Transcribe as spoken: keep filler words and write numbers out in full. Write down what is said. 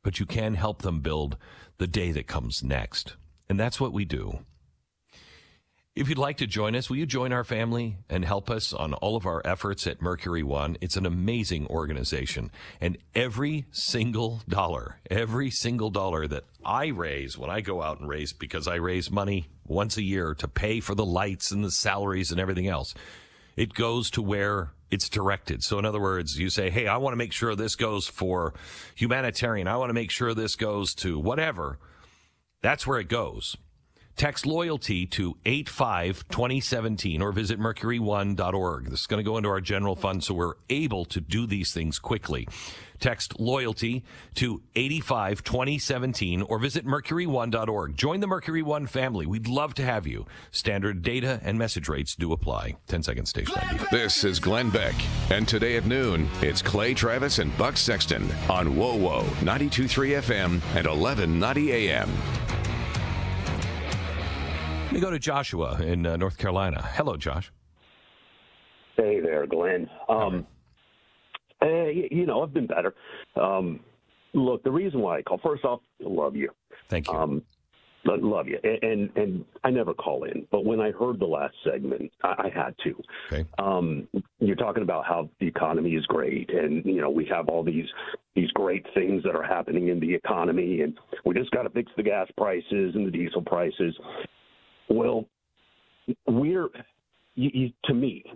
but you can help them build the day that comes next. And that's what we do. If you'd like to join us, will you join our family and help us on all of our efforts at Mercury One? It's an amazing organization. And every single dollar, every single dollar that I raise when I go out and raise, because I raise money once a year to pay for the lights and the salaries and everything else, it goes to where it's directed. So in other words, you say, hey, I want to make sure this goes for humanitarian. I want to make sure this goes to whatever. That's where it goes. Text loyalty to eight five two zero one seven or visit mercury one dot org. This is going to go into our general fund so we're able to do these things quickly. Text loyalty to eight five two zero one seven or visit mercury one dot org. Join the Mercury One family. We'd love to have you. Standard data and message rates do apply. ten seconds station I D. This is Glenn Beck. And today at noon, it's Clay Travis and Buck Sexton on W O W O ninety-two point three F M and eleven ninety A M. We go to Joshua in uh, North Carolina. Hello, Josh. Hey there, Glenn. Um, uh, you, you know, I've been better. Um, look, the reason why I call, first off, I love you. Thank you. Um, I love you. And, and and I never call in, but when I heard the last segment, I, I had to. Okay. Um, you're talking about how the economy is great, and, you know, we have all these these great things that are happening in the economy, and we just got to fix the gas prices and the diesel prices. Well, we're, you, you, to me,